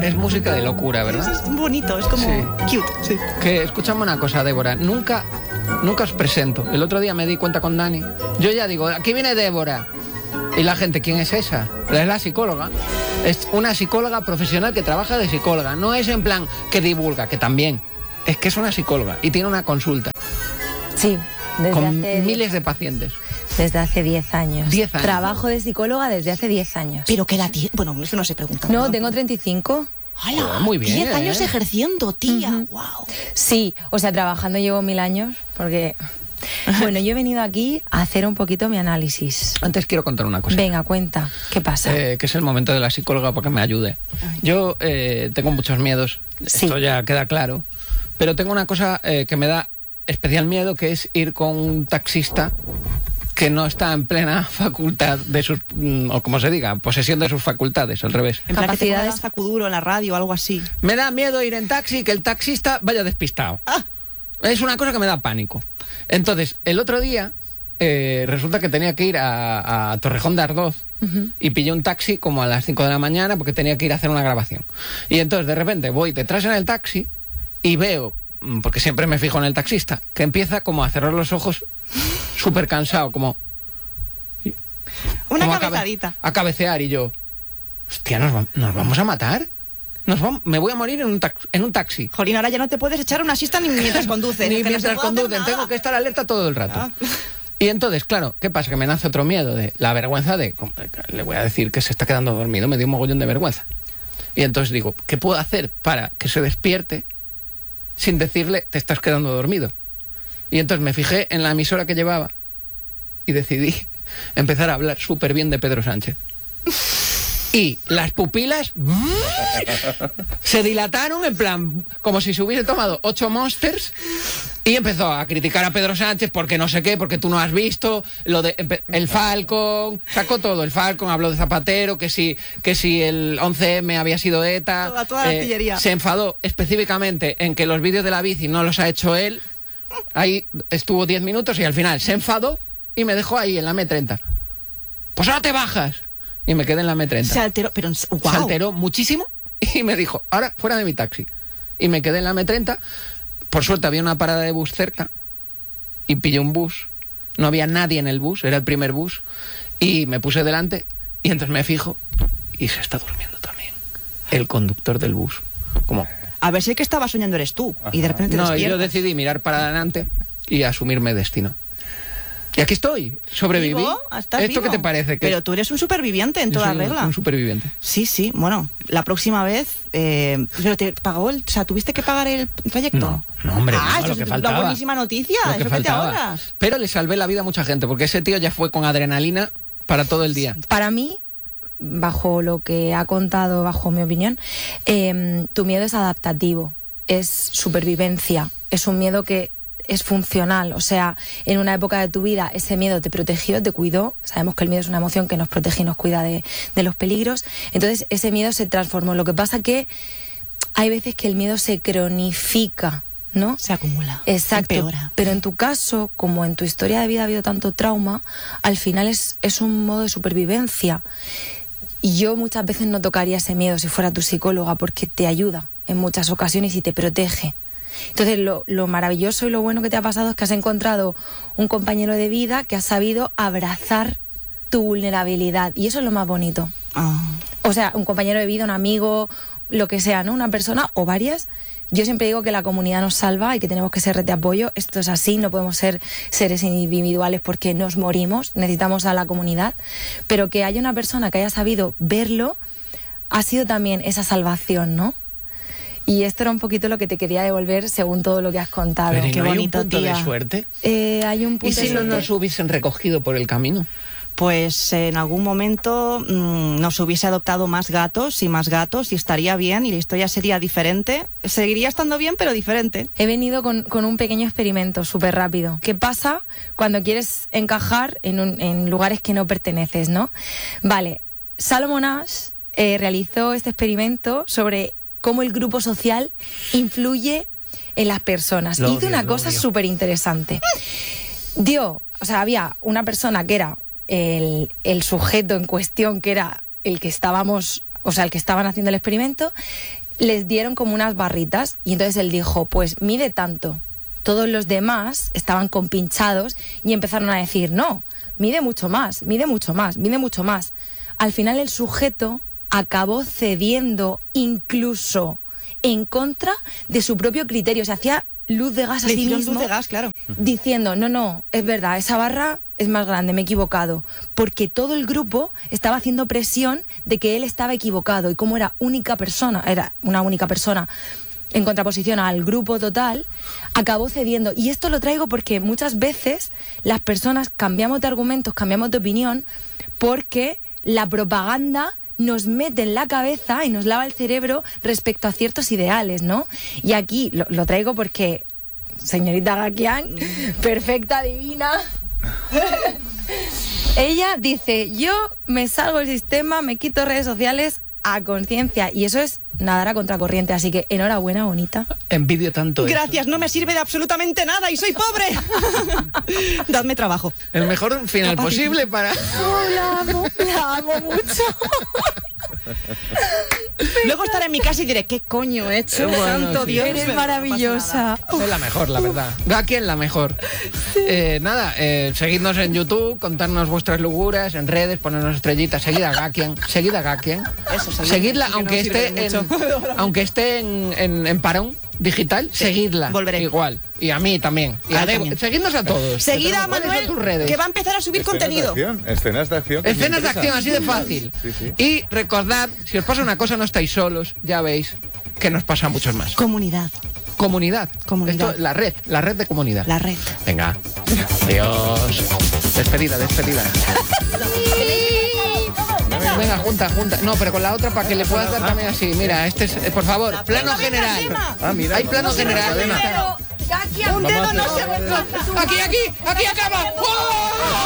es música de locura, ¿verdad? Es bonito, es como cute. Sí. Que escuchame una cosa, Débora, nunca os presento. El otro día me di cuenta con Dani. Yo ya digo, aquí viene Débora. Y la gente, ¿quién es esa? Es la psicóloga. Es una psicóloga profesional que trabaja de psicóloga. No es en plan que divulga, que también. Es que es una psicóloga y tiene una consulta. Sí, con miles de pacientes. Desde hace 10 años. 10 años. Trabajo de psicóloga desde hace 10 años. ¿Pero qué edad tiene? Bueno, eso no se pregunta. No, tengo 35. ¡Hala! Muy bien. 10 años ejerciendo, tía. ¡Wow! Sí, o sea, trabajando llevo 1000 años, porque... Bueno, yo he venido aquí a hacer un poquito mi análisis. Antes quiero contar una cosa. Venga, cuenta. ¿Qué pasa? Que es el momento de la psicóloga para que me ayude. Yo tengo muchos miedos. Sí. Esto ya queda claro. Pero tengo una cosa que me da especial miedo, que es ir con un taxista que no está en plena facultad de sus, o como se diga, posesión de sus facultades, al revés. En plan que te ponga Capacidades. sacuduro en la radio o algo así. Me da miedo ir en taxi y que el taxista vaya despistado. Es una cosa que me da pánico. Entonces, el otro día resulta que tenía que ir a Torrejón de Ardoz y pillé un taxi como a las 5 de la mañana porque tenía que ir a hacer una grabación. Y entonces de repente voy detrás en el taxi y veo, porque siempre me fijo en el taxista, que empieza como a cerrar los ojos súper cansado, como Una cabezadita. a cabecear, y yo, hostia, ¿nos vamos a matar? Me voy a morir en un taxi. Jolín, ahora ya no te puedes echar una siesta ni mientras conduces. Ni Es que no se mientras puede hacer conducen, nada. tengo que estar alerta todo el rato. Y entonces, claro, ¿qué pasa? Que me nace otro miedo, de la vergüenza de, le voy a decir que se está quedando dormido, me dio un mogollón de vergüenza. Y entonces digo, ¿qué puedo hacer para que se despierte sin decirle, te estás quedando dormido? Y entonces me fijé en la emisora que llevaba y decidí empezar a hablar súper bien de Pedro Sánchez. Y las pupilas se dilataron en plan, como si se hubiese tomado 8 Monsters, y empezó a criticar a Pedro Sánchez porque no sé qué, porque tú no has visto lo de el Falcon, sacó todo, el Falcon, habló de Zapatero, que si el 11M había sido ETA, toda la artillería. Se enfadó específicamente en que los vídeos de la bici no los ha hecho él. Ahí estuvo 10 minutos y al final se enfadó y me dejó ahí en la M30. Pues ahora te bajas. Y me quedé en la M30. Se alteró, pero wow. Se alteró muchísimo y me dijo, ahora fuera de mi taxi. Y me quedé en la M30. Por suerte había una parada de bus cerca y pillé un bus. No había nadie en el bus, era el primer bus. Y me puse delante y entonces me fijo y se está durmiendo también el conductor del bus. Como... A ver si el que estaba soñando eres tú. Y de repente te No, despiertas. yo decidí mirar para adelante y asumirme destino. Y aquí estoy, sobreviví. ¿Vivo? ¿Estás ¿Esto vivo? qué te parece? Pero tú eres un superviviente en Yo toda soy regla. un superviviente. Sí, bueno, la próxima vez... ¿pero te pagó o sea, tuviste que pagar el trayecto? No, hombre, Ah, no, eso lo que es faltaba. una buenísima noticia, Lo que eso que te faltaba. ahorras. Pero le salvé la vida a mucha gente, porque ese tío ya fue con adrenalina para todo el día. Para mí, bajo lo que ha contado, bajo mi opinión, tu miedo es adaptativo, es supervivencia, es un miedo que es funcional, o sea, en una época de tu vida ese miedo te protegió, te cuidó, sabemos que el miedo es una emoción que nos protege y nos cuida de los peligros, entonces ese miedo se transformó. Lo que pasa que hay veces que el miedo se cronifica, ¿no? Se acumula. Exacto. Empeora. Pero en tu caso, como en tu historia de vida ha habido tanto trauma, al final es un modo de supervivencia. Y yo muchas veces no tocaría ese miedo si fuera tu psicóloga, porque te ayuda en muchas ocasiones y te protege. Entonces lo maravilloso y lo bueno que te ha pasado es que has encontrado un compañero de vida que ha sabido abrazar tu vulnerabilidad, y eso es lo más bonito. O sea, un compañero de vida, un amigo, lo que sea, ¿no? Una persona o varias. Yo siempre digo que la comunidad nos salva y que tenemos que ser red de apoyo. Esto es así, no podemos ser seres individuales porque nos morimos, necesitamos a la comunidad. Pero que haya una persona que haya sabido verlo ha sido también esa salvación, ¿no? Y esto era un poquito lo que te quería devolver según todo lo que has contado. Pero ¿y qué no hay bonito, un punto tía. de suerte? Hay un punto ¿Y si de no suerte. nos hubiesen recogido por el camino? Pues en algún momento nos hubiese adoptado más gatos y estaría bien y la historia sería diferente. Seguiría estando bien, pero diferente. He venido con un pequeño experimento súper rápido. ¿Qué pasa cuando quieres encajar en lugares que no perteneces, no? Vale, Salomon Asch realizó este experimento sobre cómo el grupo social influye en las personas. Lo Hizo odio, una lo cosa odio. súper interesante. Había una persona que era el sujeto en cuestión, que era el que estábamos o sea, el que estaban haciendo el experimento, les dieron como unas barritas y entonces él dijo, pues mide tanto. Todos los demás estaban compinchados y empezaron a decir, no, mide mucho más, mide mucho más, mide mucho más. Al final el sujeto acabó cediendo incluso en contra de su propio criterio. Se hacía luz de gas a sí mismo. Luz de gas, claro. Diciendo, no, es verdad, esa barra es más grande, me he equivocado. Porque todo el grupo estaba haciendo presión de que él estaba equivocado. Y como era una única persona en contraposición al grupo total, acabó cediendo. Y esto lo traigo porque muchas veces las personas cambiamos de argumentos, cambiamos de opinión, porque la propaganda nos mete en la cabeza y nos lava el cerebro respecto a ciertos ideales, ¿no? Y aquí lo traigo porque, señorita Gakian, perfecta, divina, ella dice, yo me salgo del sistema, me quito redes sociales a conciencia, y eso es nadar a contracorriente, así que enhorabuena, bonita. Envidio tanto eso. Gracias, no me sirve de absolutamente nada y soy pobre. Dadme trabajo. El mejor final posible para... Oh, la amo mucho. Luego estaré en mi casa y diré, ¿qué coño he hecho? Bueno, Santo sí. Dios, Eres pero no pasa maravillosa. nada. Es la mejor, la verdad. Gakian la mejor. Nada, seguidnos en YouTube, contarnos vuestras locuras, en redes, ponernos estrellitas, seguid a Gakian. Eso, Seguidla, que aunque no sirve de esté mucho. aunque esté en parón digital, seguidla. volveré. Igual. Y a mí también. Y A a mí también. seguidnos a todos. Seguid a ¿Cuáles son Manuel, tus redes? que va a empezar a subir contenido. Escenas de acción. que me Escenas de interesa. acción, así de fácil. Sí, sí. Y recordad, si os pasa una cosa, no estáis solos, ya veis que nos pasa a muchos más. Comunidad, Comunidad. Comunidad. Esto, la red de comunidad. la red. Venga. Adiós. Despedida. Venga, junta. No, pero con la otra para que le puedas dar también así. Mira, este es, por favor, plano general. Ah, mira, Hay plano vamos a hacer una general. cadena. Un dedo no se Aquí acaba. ¡Oh!